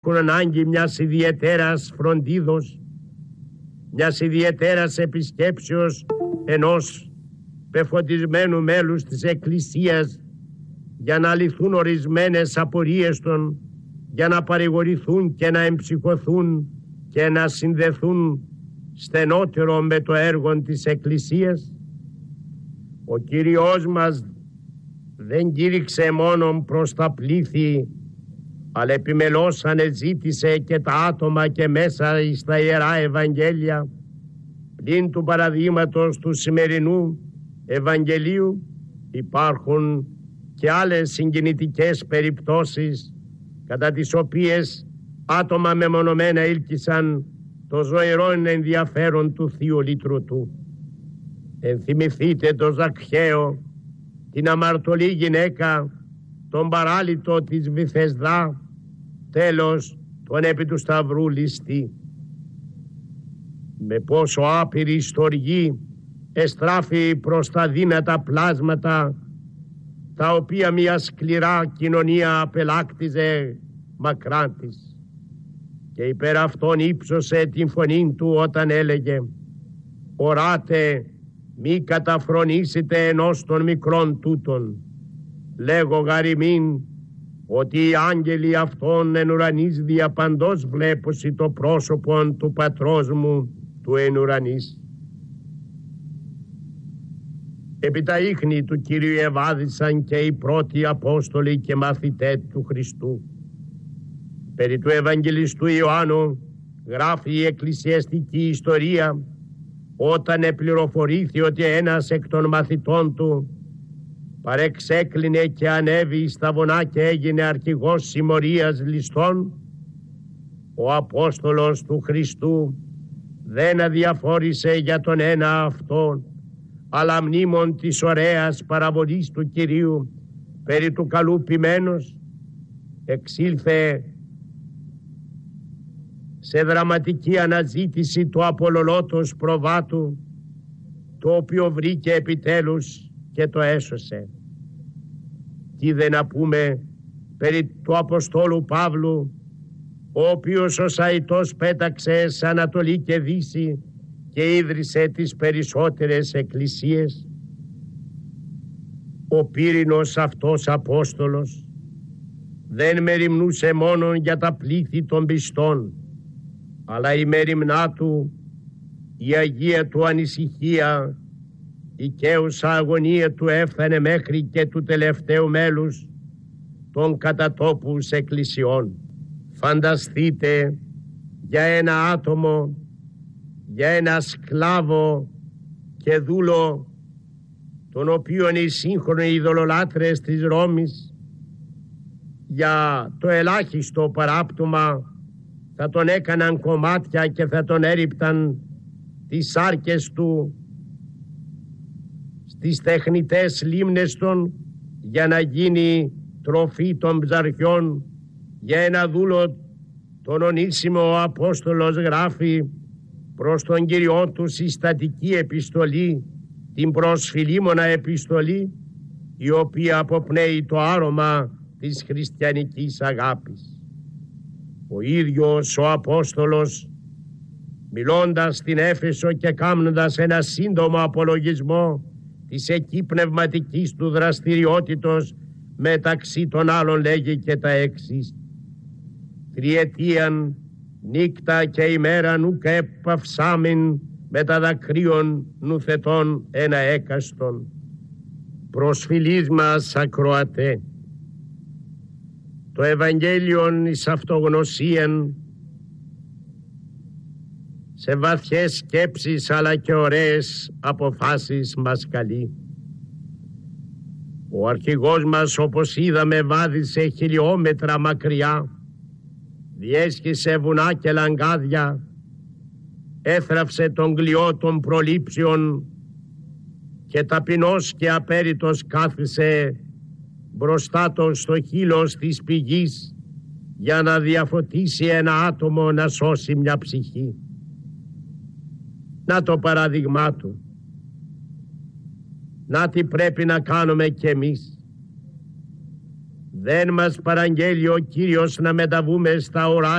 έχουν ανάγκη μιας ιδιαιτέρας φροντίδος, μιας ιδιαιτέρας επισκέψεως ενός πεφωτισμένου μέλους της Εκκλησίας για να λυθούν ορισμένες απορίες των, για να παρηγορηθούν και να εμψυχωθούν και να συνδεθούν στενότερο με το έργο της Εκκλησίας. Ο Κύριος μας δεν κήρυξε μόνον προς τα πλήθη, αλλά επιμελώς ανεζήτησε και τα άτομα και μέσα στα Ιερά Ευαγγέλια. Πλην του παραδείγματος του σημερινού Ευαγγελίου υπάρχουν και άλλες συγκινητικές περιπτώσεις κατά τις οποίες άτομα μεμονωμένα ήλκησαν το ζωηρό ενδιαφέρον του Θείου Λυτρωτού. Ενθυμηθείτε τον Ζακχαίο, την αμαρτωλή γυναίκα, τον παράλυτο της Βηθεσδά, τέλος τον επί του Σταυρού ληστή. Με πόσο άπειρη στοργή εστράφει προς τα δύνατα πλάσματα, τα οποία μια σκληρά κοινωνία απελάκτιζε μακράν της, και υπέρ αυτών ύψωσε την φωνή του όταν έλεγε: «Οράτε, μη καταφρονήσετε ενός των μικρών τούτων. Λέγω γαριμήν ότι οι άγγελοι αυτών εν ουρανής διαπαντός βλέπωσι το πρόσωπον του πατρός μου του εν ουρανής». Επί τα ίχνη του Κυρίου ευάδισαν και οι πρώτοι Απόστολοι και μαθητές του Χριστού. Περί του Ευαγγελιστού Ιωάννου γράφει η εκκλησιαστική ιστορία, όταν επληροφορήθη ότι ένας εκ των μαθητών του παρεξέκλεινε και ανέβη στα βουνά και έγινε αρχηγός συμμορίας ληστών, ο Απόστολος του Χριστού δεν αδιαφόρησε για τον ένα αυτόν, αλλά μνήμων της ωραίας παραβολής του Κυρίου περί του καλού ποιμένος εξήλθε σε δραματική αναζήτηση του απολολότος προβάτου, το οποίο βρήκε επιτέλους και το έσωσε. Τι δεν να πούμε περί του Αποστόλου Παύλου, ο οποίος ως αητός πέταξε σε Ανατολή και Δύση και ίδρυσε τις περισσότερες εκκλησίες. Ο πύρινος αυτός Απόστολος δεν μεριμνούσε μόνο για τα πλήθη των πιστών, αλλά η μεριμνά του, η αγία του ανησυχία, η καίουσα αγωνία του έφτανε μέχρι και του τελευταίου μέλους των κατατόπους εκκλησιών. Φανταστείτε για ένα άτομο, για ένα σκλάβο και δούλο, τον οποίον οι σύγχρονοι ειδωλολάτρες της Ρώμης για το ελάχιστο παράπτωμα θα τον έκαναν κομμάτια και θα τον έριπταν τις σάρκες του στις τεχνητές λίμνες των για να γίνει τροφή των ψαριών. Για ένα δούλο τον ονίσιμο ο Απόστολος γράφει προς τον Κυριό του συστατική επιστολή, την προσφυλίμωνα επιστολή, η οποία αποπνέει το άρωμα της χριστιανικής αγάπης. Ο ίδιος ο Απόστολος, μιλώντας στην Έφεσο και κάνοντας ένα σύντομο απολογισμό της εκεί πνευματικής του δραστηριότητος, μεταξύ των άλλων λέγει και τα εξής: «Τριετίαν νύκτα και ημέραν ουκ έπαυσάμεν με τα δακρύων νουθετών ένα έκαστον». Προσφυλής μας ακροατέ, το Ευαγγέλιον εις αυτογνωσίαν, σε βαθιές σκέψεις αλλά και ωραίες αποφάσεις μας καλεί. Ο αρχηγός μας, όπως είδαμε, βάδισε χιλιόμετρα μακριά, διέσχισε βουνά και λαγκάδια, έθραυσε τον κλειό των προλήψεων και ταπεινός και απέριτος κάθισε μπροστά του στο χείλος της πηγής για να διαφωτίσει ένα άτομο να σώσει μια ψυχή. Να το παράδειγμά του. Να τι πρέπει να κάνουμε κι εμείς. Δεν μας παραγγέλει ο Κύριος να μεταβούμε στα ουράνια